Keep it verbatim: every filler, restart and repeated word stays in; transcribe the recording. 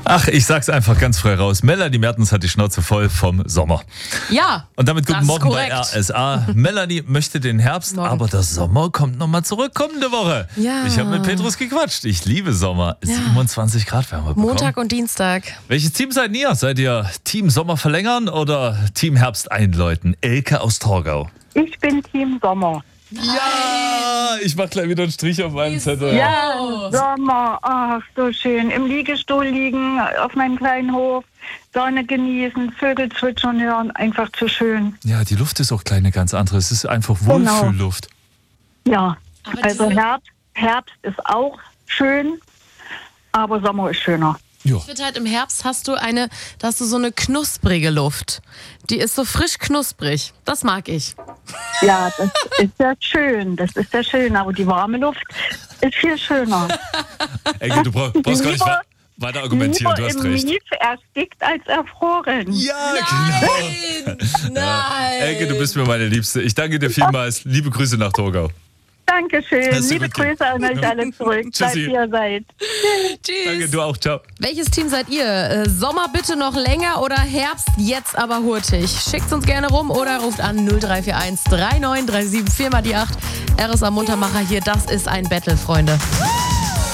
Ach, ich sag's einfach ganz frei raus. Melanie Mertens hat die Schnauze voll vom Sommer. Ja. Und damit guten das ist Morgen bei korrekt. R S A. Melanie möchte den Herbst, Morgen. aber der Sommer kommt nochmal zurück kommende Woche. Ja. Ich habe mit Petrus gequatscht. Ich liebe Sommer. Ja. siebenundzwanzig Grad Wärme bekommen. Montag und Dienstag. Welches Team seid ihr? Seid ihr Team Sommer verlängern oder Team Herbst einläuten? Elke aus Torgau. Ich bin Team Sommer. Ja, ich mach gleich wieder einen Strich auf meinen Zettel. Ja, Sommer, ach, so schön. Im Liegestuhl liegen, auf meinem kleinen Hof, Sonne genießen, Vögel zwitschern hören, einfach zu schön. Ja, die Luft ist auch gleich eine ganz andere. Es ist einfach Genau. Wohlfühlluft. Ja, Aber also diese- Herbst, Herbst ist auch schön, aber Sommer ist schöner. Ja. Ich finde halt, im Herbst hast du eine, da hast du so eine knusprige Luft. Die ist so frisch knusprig. Das mag ich. Ja, das ist ja schön, das ist ja schön, aber die warme Luft ist viel schöner. Elke, du brauch, brauchst gar nicht Lieber- wa- weiter argumentieren, du Lieber hast im recht. Mief erstickt als erfroren. Ja, genau. Nein! Nein! Elke, du bist mir meine Liebste. Ich danke dir vielmals. Liebe Grüße nach Torgau. Dankeschön, Hast du liebe gut ge- Grüße an euch alle zurück. Bleibt Tschüssi. wie ihr seid. Tschüss. Danke, du auch. Ciao. Welches Team seid ihr? Äh, Sommer bitte noch länger oder Herbst jetzt aber hurtig? Schickt uns gerne rum oder ruft an null drei vier eins drei neun drei sieben vier mal die acht. R S A Muntermacher hier, das ist ein Battle, Freunde.